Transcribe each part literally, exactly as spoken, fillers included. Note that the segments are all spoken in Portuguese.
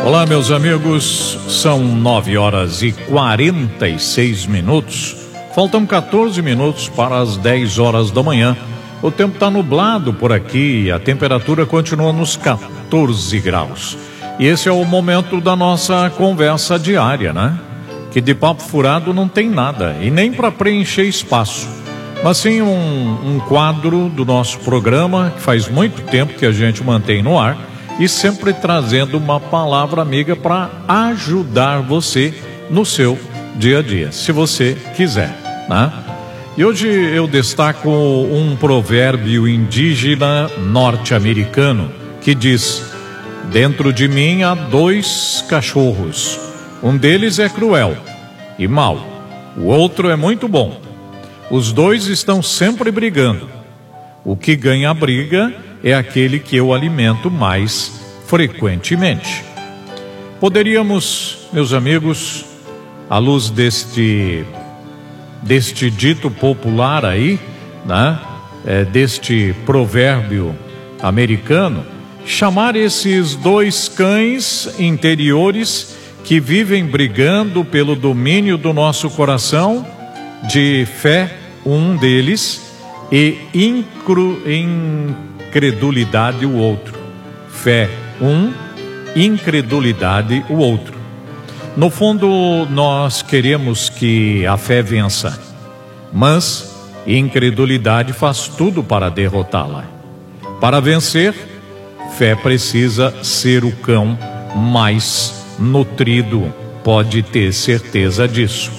Olá, meus amigos, são nove horas e quarenta e seis minutos, faltam quatorze minutos para as dez horas da manhã. O tempo está nublado por aqui e a temperatura continua nos quatorze graus. E esse é o momento da nossa conversa diária, né? Que de papo furado não tem nada, e nem para preencher espaço, mas sim um, um quadro do nosso programa que faz muito tempo que a gente mantém no ar, e sempre trazendo uma palavra amiga para ajudar você no seu dia a dia, se você quiser, né? E hoje eu destaco um provérbio indígena norte-americano que diz: dentro de mim há dois cachorros, um deles é cruel e mau, o outro é muito bom. Os dois estão sempre brigando. O que ganha a briga é aquele que eu alimento mais frequentemente. Poderíamos, meus amigos, à luz deste deste dito popular aí, né, é, deste provérbio americano, chamar esses dois cães interiores que vivem brigando pelo domínio do nosso coração de fé, um deles, e incru, incredulidade o outro. Fé um, incredulidade o outro. No fundo, nós queremos que a fé vença, mas incredulidade faz tudo para derrotá-la. Para vencer, fé precisa ser o cão mais nutrido, pode ter certeza disso.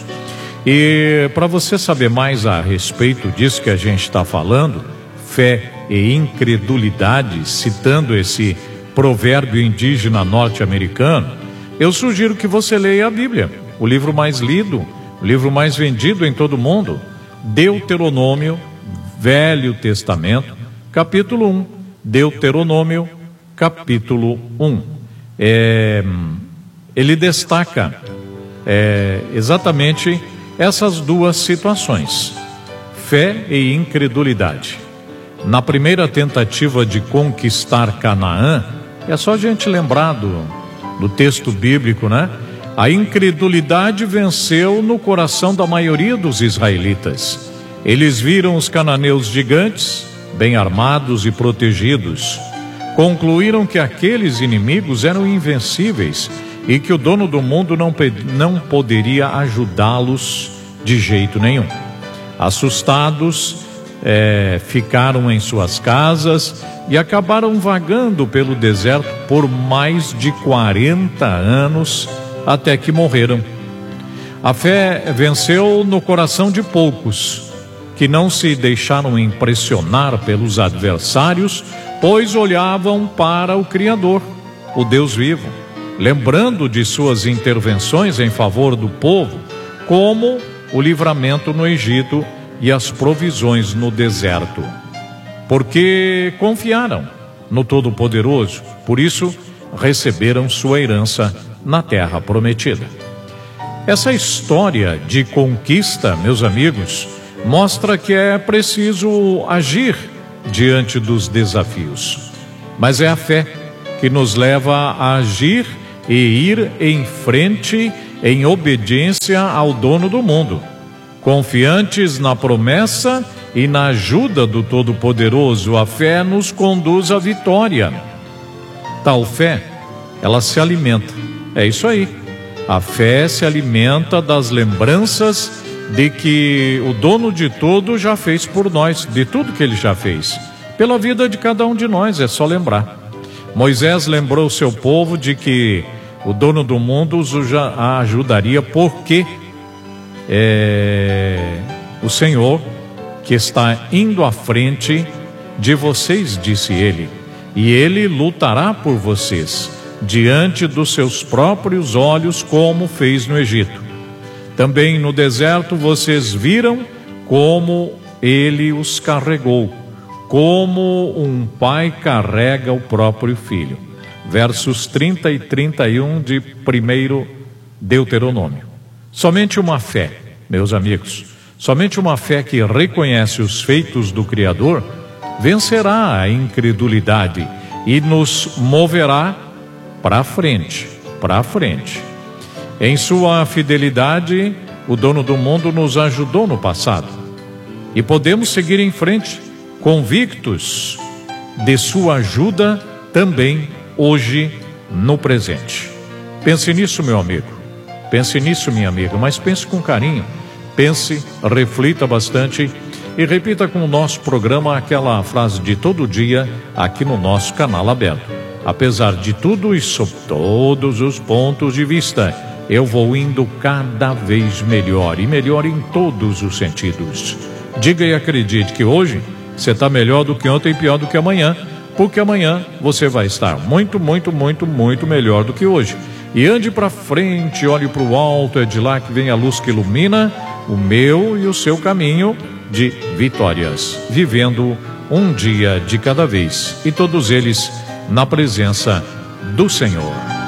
E para você saber mais a respeito disso que a gente está falando, fé e incredulidade, citando esse provérbio indígena norte-americano, eu sugiro que você leia a Bíblia, o livro mais lido, o livro mais vendido em todo o mundo, Deuteronômio, Velho Testamento, capítulo um, Deuteronômio, capítulo um. É, ele destaca é, exatamente essas duas situações, fé e incredulidade. Na primeira tentativa de conquistar Canaã, é só a gente lembrar do, do texto bíblico, né? A incredulidade venceu no coração da maioria dos israelitas. Eles viram os cananeus gigantes, bem armados e protegidos. Concluíram que aqueles inimigos eram invencíveis e que o dono do mundo não, não poderia ajudá-los de jeito nenhum. Assustados, é, ficaram em suas casas e acabaram vagando pelo deserto por mais de quarenta anos, até que morreram. A fé venceu no coração de poucos, que não se deixaram impressionar pelos adversários, pois olhavam para o Criador, o Deus vivo, lembrando de suas intervenções em favor do povo, como o livramento no Egito e as provisões no deserto. Porque confiaram no Todo-Poderoso, por isso receberam sua herança na terra prometida. Essa história de conquista, meus amigos, mostra que é preciso agir diante dos desafios. Mas é a fé que nos leva a agir e ir em frente em obediência ao dono do mundo, confiantes na promessa e na ajuda do Todo-Poderoso. A fé nos conduz à vitória. Tal fé, ela se alimenta, é isso aí, a fé se alimenta das lembranças de que o dono de tudo já fez por nós, de tudo que ele já fez, pela vida de cada um de nós, é só lembrar. Moisés lembrou seu povo de que o dono do mundo os ajudaria, porque é, o Senhor que está indo à frente de vocês, disse ele, e ele lutará por vocês diante dos seus próprios olhos, como fez no Egito. Também no deserto vocês viram como ele os carregou, como um pai carrega o próprio filho. Versos trinta e trinta e um de primeiro Deuteronômio. Somente uma fé, meus amigos, somente uma fé que reconhece os feitos do Criador vencerá a incredulidade e nos moverá para frente. para frente. Em sua fidelidade, o dono do mundo nos ajudou no passado. E podemos seguir em frente, convictos de sua ajuda também hoje no presente. Pense nisso, meu amigo. Pense nisso, minha amiga, mas pense com carinho. Pense, reflita bastante e repita com o nosso programa aquela frase de todo dia aqui no nosso canal aberto. Apesar de tudo e sob todos os pontos de vista, eu vou indo cada vez melhor e melhor em todos os sentidos. Diga e acredite que hoje você está melhor do que ontem e pior do que amanhã, porque amanhã você vai estar muito, muito, muito, muito melhor do que hoje. E ande para frente, olhe para o alto, é de lá que vem a luz que ilumina o meu e o seu caminho de vitórias, vivendo um dia de cada vez, e todos eles na presença do Senhor.